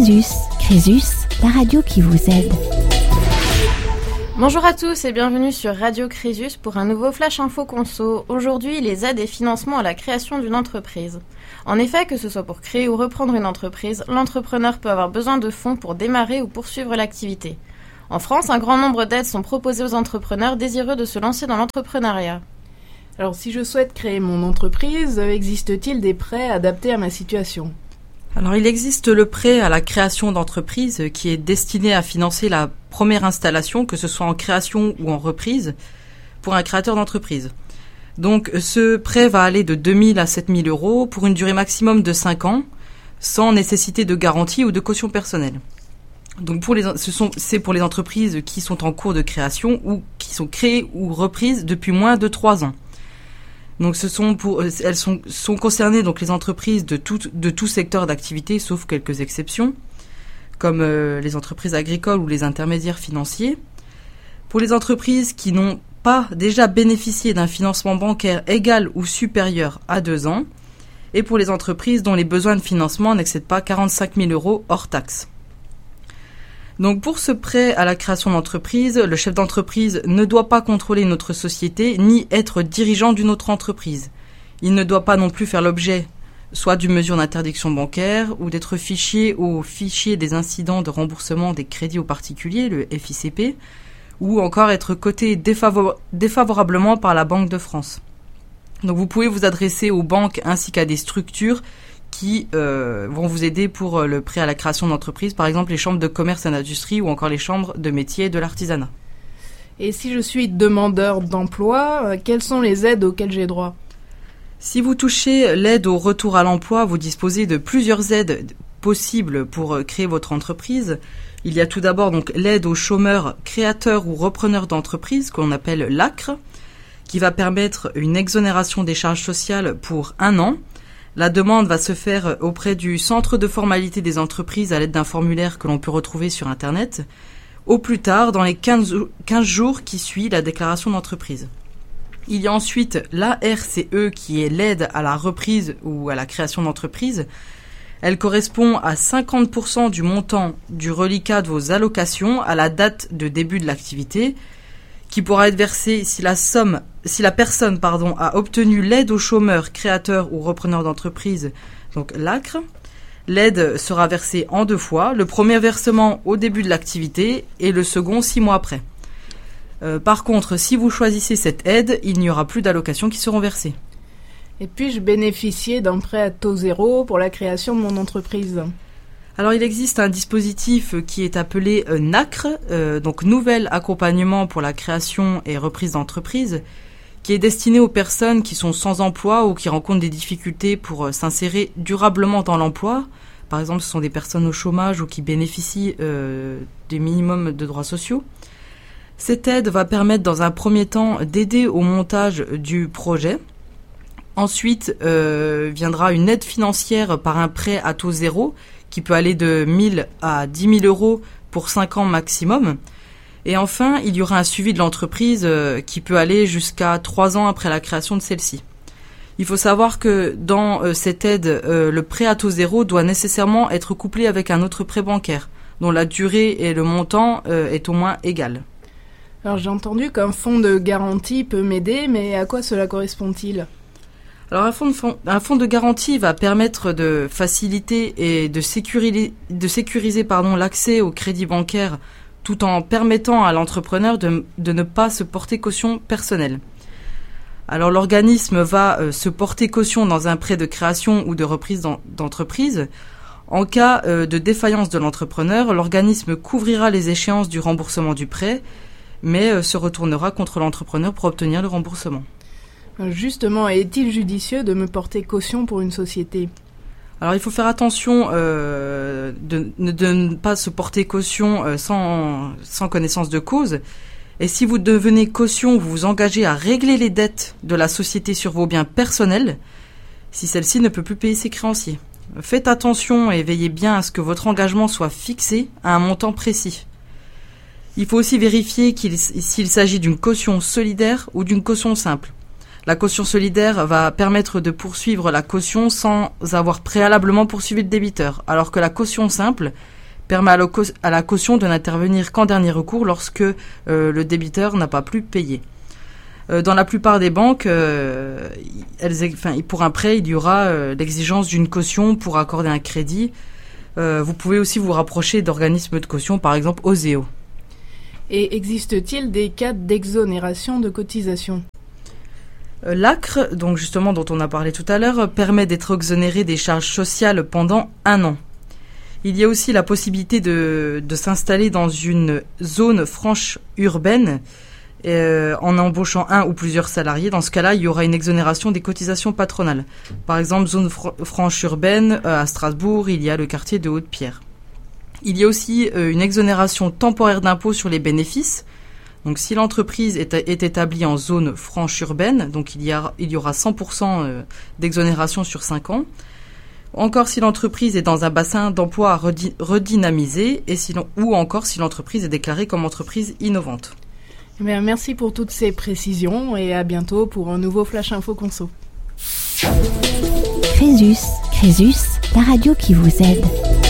Crésus. Crésus, la radio qui vous aide. Bonjour à tous et bienvenue sur Radio Crésus pour un nouveau Flash Info Conso. Aujourd'hui, les aides et financements à la création d'une entreprise. En effet, que ce soit pour créer ou reprendre une entreprise, l'entrepreneur peut avoir besoin de fonds pour démarrer ou poursuivre l'activité. En France, un grand nombre d'aides sont proposées aux entrepreneurs désireux de se lancer dans l'entrepreneuriat. Alors, si je souhaite créer mon entreprise, existe-t-il des prêts adaptés à ma situation ? Alors, il existe le prêt à la création d'entreprise qui est destiné à financer la première installation, que ce soit en création ou en reprise, pour un créateur d'entreprise. Donc, ce prêt va aller de 2 000 à 7 000 euros pour une durée maximum de 5 ans, sans nécessité de garantie ou de caution personnelle. Donc, c'est pour les entreprises qui sont en cours de création ou qui sont créées ou reprises depuis moins de 3 ans. Donc, elles sont concernées donc les entreprises de tout secteur d'activité, sauf quelques exceptions, comme les entreprises agricoles ou les intermédiaires financiers. Pour les entreprises qui n'ont pas déjà bénéficié d'un financement bancaire égal ou supérieur à 2 ans, et pour les entreprises dont les besoins de financement n'excèdent pas 45 000 euros hors taxes. Donc pour ce prêt à la création d'entreprise, le chef d'entreprise ne doit pas contrôler notre société ni être dirigeant d'une autre entreprise. Il ne doit pas non plus faire l'objet soit d'une mesure d'interdiction bancaire ou d'être fiché au fichier des incidents de remboursement des crédits aux particuliers, le FICP, ou encore être coté défavorablement par la Banque de France. Donc vous pouvez vous adresser aux banques ainsi qu'à des structures qui vont vous aider pour le prêt à la création d'entreprise, par exemple les chambres de commerce et d'industrie ou encore les chambres de métier et de l'artisanat. Et si je suis demandeur d'emploi, quelles sont les aides auxquelles j'ai droit ? Si vous touchez l'aide au retour à l'emploi, vous disposez de plusieurs aides possibles pour créer votre entreprise. Il y a tout d'abord donc l'aide aux chômeurs, créateurs ou repreneurs d'entreprise, qu'on appelle l'ACRE, qui va permettre une exonération des charges sociales pour 1 an. La demande va se faire auprès du centre de formalité des entreprises à l'aide d'un formulaire que l'on peut retrouver sur Internet, au plus tard dans les 15 jours qui suivent la déclaration d'entreprise. Il y a ensuite l'ARCE qui est l'aide à la reprise ou à la création d'entreprise. Elle correspond à 50% du montant du reliquat de vos allocations à la date de début de l'activité, qui pourra être versée si la personne a obtenu l'aide aux chômeurs, créateurs ou repreneurs d'entreprise, donc l'ACRE. L'aide sera versée en 2 fois, le premier versement au début de l'activité et le second 6 mois après. Par contre, si vous choisissez cette aide, il n'y aura plus d'allocations qui seront versées. Et puis-je bénéficier d'un prêt à taux zéro pour la création de mon entreprise ? Alors, il existe un dispositif qui est appelé NACRE, donc Nouvel Accompagnement pour la création et reprise d'entreprise, qui est destiné aux personnes qui sont sans emploi ou qui rencontrent des difficultés pour s'insérer durablement dans l'emploi. Par exemple, ce sont des personnes au chômage ou qui bénéficient des minimums de droits sociaux. Cette aide va permettre dans un premier temps d'aider au montage du projet. Ensuite, viendra une aide financière par un prêt à taux zéro qui peut aller de 1 000 à 10 000 euros pour 5 ans maximum. Et enfin, il y aura un suivi de l'entreprise qui peut aller jusqu'à 3 ans après la création de celle-ci. Il faut savoir que dans cette aide, le prêt à taux zéro doit nécessairement être couplé avec un autre prêt bancaire, dont la durée et le montant est au moins égal. Alors j'ai entendu qu'un fonds de garantie peut m'aider, mais à quoi cela correspond-il ? Alors un fonds de garantie va permettre de faciliter et de sécuriser l'accès au crédit bancaire tout en permettant à l'entrepreneur de ne pas se porter caution personnelle. Alors l'organisme va se porter caution dans un prêt de création ou de reprise d'entreprise. En cas de défaillance de l'entrepreneur, l'organisme couvrira les échéances du remboursement du prêt, mais se retournera contre l'entrepreneur pour obtenir le remboursement. Justement, est-il judicieux de me porter caution pour une société ? Alors il faut faire attention de ne pas se porter caution sans connaissance de cause. Et si vous devenez caution, vous vous engagez à régler les dettes de la société sur vos biens personnels, si celle-ci ne peut plus payer ses créanciers. Faites attention et veillez bien à ce que votre engagement soit fixé à un montant précis. Il faut aussi vérifier s'il s'agit d'une caution solidaire ou d'une caution simple. La caution solidaire va permettre de poursuivre la caution sans avoir préalablement poursuivi le débiteur, alors que la caution simple permet à la caution de n'intervenir qu'en dernier recours lorsque le débiteur n'a pas pu payer. Dans la plupart des banques, pour un prêt, il y aura l'exigence d'une caution pour accorder un crédit. Vous pouvez aussi vous rapprocher d'organismes de caution, par exemple Oseo. Et existe-t-il des cas d'exonération de cotisation ? L'ACRE, donc justement dont on a parlé tout à l'heure, permet d'être exonéré des charges sociales pendant 1 an. Il y a aussi la possibilité de s'installer dans une zone franche urbaine en embauchant un ou plusieurs salariés. Dans ce cas-là, il y aura une exonération des cotisations patronales. Par exemple, zone franche urbaine, à Strasbourg, il y a le quartier de Haute-Pierre. Il y a aussi une exonération temporaire d'impôt sur les bénéfices. Donc, si l'entreprise est établie en zone franche urbaine, donc il y aura 100% d'exonération sur 5 ans. Encore si l'entreprise est dans un bassin d'emploi à redynamiser ou encore si l'entreprise est déclarée comme entreprise innovante. Bien, merci pour toutes ces précisions et à bientôt pour un nouveau Flash Info Conso. Crésus, la radio qui vous aide.